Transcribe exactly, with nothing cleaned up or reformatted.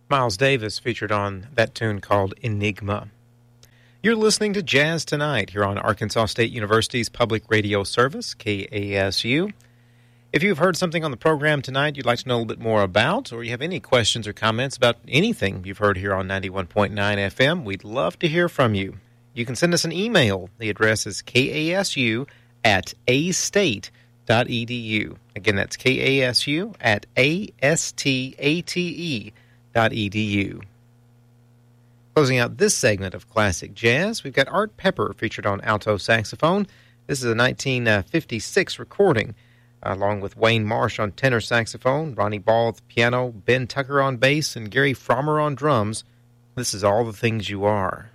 Miles Davis featured on that tune called Enigma. You're listening to Jazz Tonight here on Arkansas State University's public radio service, K A S U. If you've heard something on the program tonight you'd like to know a little bit more about, or you have any questions or comments about anything you've heard here on ninety-one point nine F M, we'd love to hear from you. You can send us an email. The address is K A S U at a state dot e d u. Again, that's K A S U at A S T A T E dot E D U. Closing out this segment of Classic Jazz, we've got Art Pepper featured on alto saxophone. This is a nineteen fifty-six recording, along with Wayne Marsh on tenor saxophone, Ronnie Ball at the piano, Ben Tucker on bass, and Gary Frommer on drums. This is All the Things You Are.